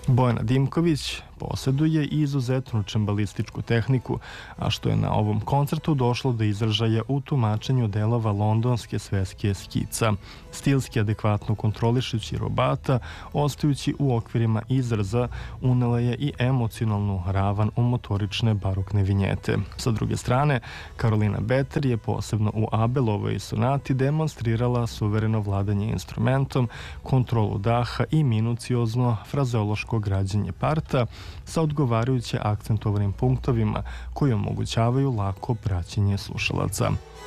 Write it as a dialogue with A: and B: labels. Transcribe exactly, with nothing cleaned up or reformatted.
A: Bojana Dimković posjeduje i izuzetnu čembalističku tehniku, a što je na ovom koncertu došlo do izražaja u tumačenju delova londonske sveske skica, stilski adekvatno kontrolišući robata, ostajući u okvirima izraza, unela je i emocionalnu ravan u motorične barokne vinjete. Sa druge strane, Karolina Beter je posebno u Abelovoj sonati demonstrirala suvereno vladanje instrumentom, kontrolu daha i minuciozno frazeološko građenje parta sa odgovarajuće akcentovanim punktovima koji omogućavaju lako praćenje slušalaca.